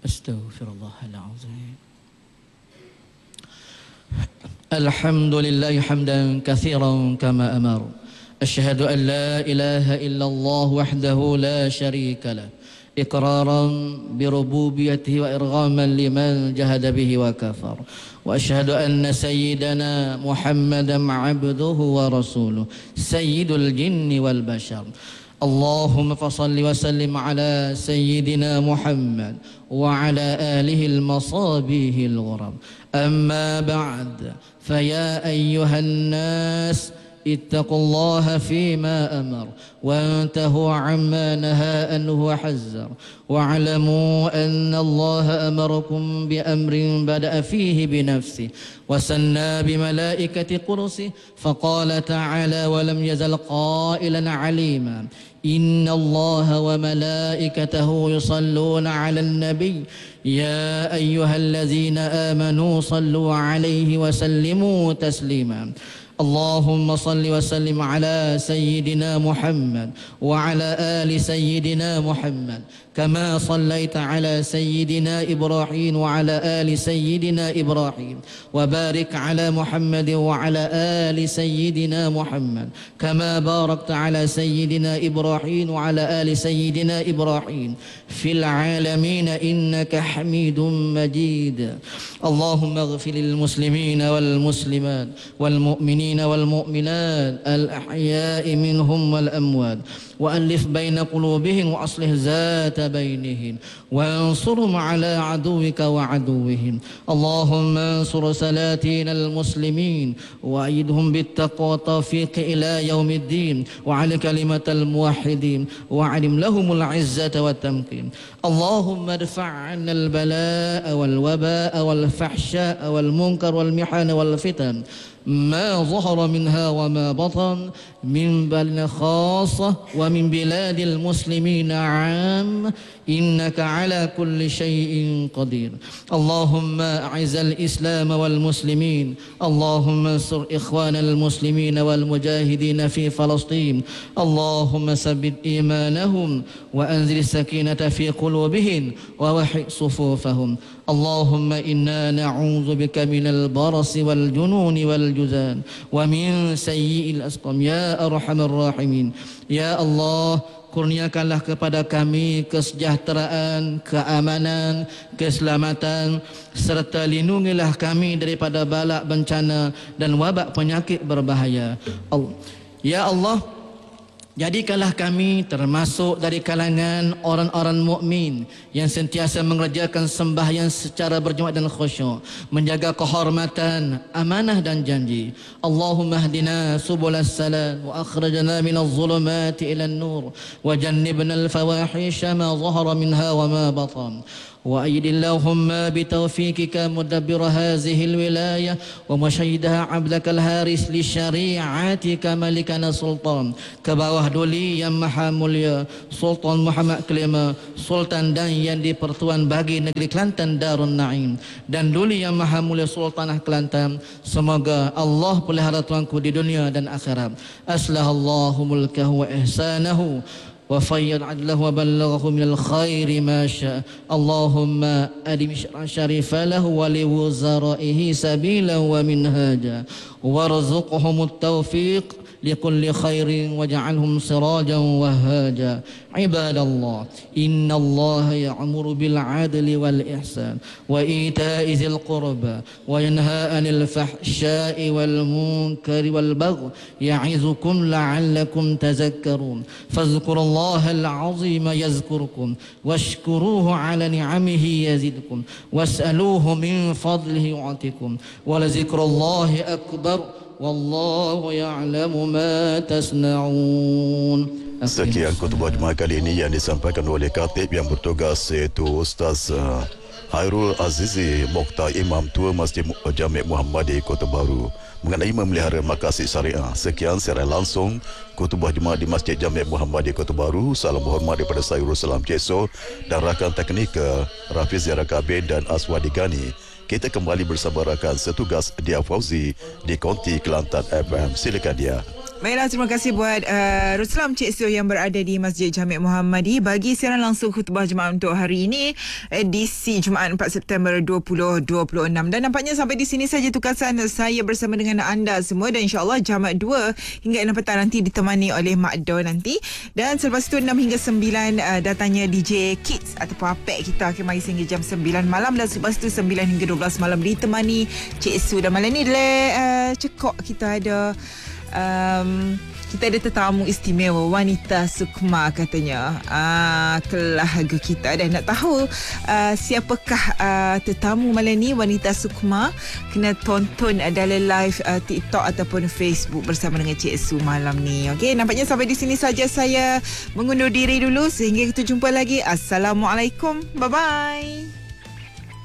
أستغفر الله العظيم. الحمد لله حمدا كثيرا كما أمر. أشهد أن لا إله إلا الله وحده لا شريك له إقرارا بربوبيته وإرغاما لمن جهد به وكفر. وأشهد أن سيدنا محمدا عبده ورسوله سيد الجن والبشر. اللهم فصل وسلم على سيدنا محمد وعلى آله المصابيح الغرب. أما بعد فيا أيها الناس اتقوا الله فيما أمر وانتهوا عما نهى عنه وحذر واعلموا أن الله أمركم بأمر بدأ فيه بنفسه وسنى بملائكة قرصه فقال تعالى ولم يزل قائلا عليما إن الله وملائكته يصلون على النبي يا أيها الذين آمنوا صلوا عليه وسلموا تسليما. اللهم صل وسلم على سيدنا محمد وعلى آل سيدنا محمد كما صليت على سيدنا إبراهيم وعلى آل سيدنا إبراهيم وبارك على محمد وعلى آل سيدنا محمد كما باركت على سيدنا إبراهيم وعلى آل سيدنا إبراهيم في العالمين إنك حميد مجيد. اللهم اغفر للمسلمين والمسلمات والمؤمنين والمؤمنات الأحياء منهم والأموات وألف بين قلوبهم وأصلح ذات بينهم وانصرهم على عدوك وعدوهم. اللهم انصر سلاطين المسلمين وأيدهم بالتقوى والتوفيق إلى يوم الدين وعلى كلمة الموحدين وعلم لهم العزة والتمكين. اللهم ادفع عنا البلاء والوباء والفحشاء والمنكر والمحن والفتن ما ظهر منها وما بطن من بلد خاصة ومن بلاد المسلمين عام إنك على كل شيء قدير. اللهم أعز الإسلام والمسلمين. اللهم انصر إخوان المسلمين والمجاهدين في فلسطين. اللهم ثبت إيمانهم وأنزل السكينة في قلوبهم ووحي صفوفهم. اللهم إنا نعوذ بك من البرص والجنون والجذام ومن سيء الأسقام يا أرحم الراحمين. Ya Allah, kurniakanlah kepada kami kesejahteraan, keamanan, keselamatan serta lindungilah kami daripada bala bencana dan wabak penyakit berbahaya. Ya Allah, jadikanlah kami termasuk dari kalangan orang-orang mukmin yang sentiasa mengerjakan sembahyang secara berjemaah dan khusyuk, menjaga kehormatan, amanah dan janji. Allahumma hdina subulas salam wa akhrijna minaz zulumati ilan nur wa jannibna al-fawahisha ma zahara minha wa ma batan. وأيد اللهم بتوفيقك مدبر هذه الولاية ومشيدها عبدك الحارس لشريعتك ملكنا سلطان kebawah duli yang maha mulia Sultan Muhammad kelima Sultan dan yang di-Pertuan bagi negeri Kelantan Darun Naim dan duli yang maha mulia Sultanah Kelantan. Semoga Allah pelihara tuanku di dunia dan akhirat. Aslahallahu mulkahu wa ihsanahu وفيض عدله وبلغه من الخير ما شاء. اللهم أدم شريف له ولوزرائه سبيلا ومنهاجا وارزقهم التوفيق لكل خير واجعلهم سراجا وهاجا. عباد الله إن الله يأمر بالعدل والإحسان وإيتاء ذي القربى وينهى عن الفحشاء والمنكر والبغي يعظكم لعلكم تذكرون. فاذكروا الله العظيم يذكركم واشكروه على نعمه يزدكم واسألوه من فضله يعطكم ولذكر الله أكبر Wallahu ya'lamu ma tasna'un. Sekian khutbah Jumaat kali ini yang disampaikan oleh khatib yang bertugas iaitu Ustaz Hairul Azizi Mokhtar Imam Tua Masjid Jami' Muhammadi Kota Baru mengenai memelihara makasih syariah. Sekian secara langsung khutbah Jumaat di Masjid Jami' Muhammadi Kota Baru. Salam hormat daripada saya Ruslan Ceso dan rakan teknik Rafiz Yarakabin dan Aswadi Gani. Kita kembali bersama rakan setugas Dia Fauzi di Konti Kelantan FM. Silakan dia. Baiklah, terima kasih buat Ruslam Cik Su yang berada di Masjid Jami' Muhammadi bagi siaran langsung khutbah Jumaat untuk hari ini, edisi Jumaat 4 September 2026. Dan nampaknya sampai di sini saja tugasan saya bersama dengan anda semua, dan insyaAllah jam 2 hingga 6 petang nanti ditemani oleh Mak Do nanti. Dan selepas itu 6 hingga 9 datanya DJ Kids ataupun Apek kita akan mari sehingga jam 9 malam, dan selepas itu 9 hingga 12 malam ditemani Cik Su. Dan malam ni cekok kita ada kita ada tetamu istimewa, wanita Sukma katanya, kelahaga kita. Dan nak tahu siapakah tetamu malam ni, wanita Sukma, kena tonton dalam live TikTok ataupun Facebook bersama dengan Cik Su malam ni. Okey, nampaknya sampai di sini saja saya mengundur diri dulu, sehingga kita jumpa lagi. Assalamualaikum, bye bye.